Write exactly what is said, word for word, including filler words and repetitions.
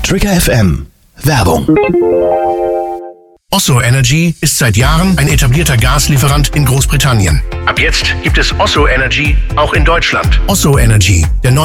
Trigger F M. Werbung. Osso Energy ist seit Jahren ein etablierter Gaslieferant in Großbritannien. Ab jetzt gibt es Osso Energy auch in Deutschland. Osso Energy, der neue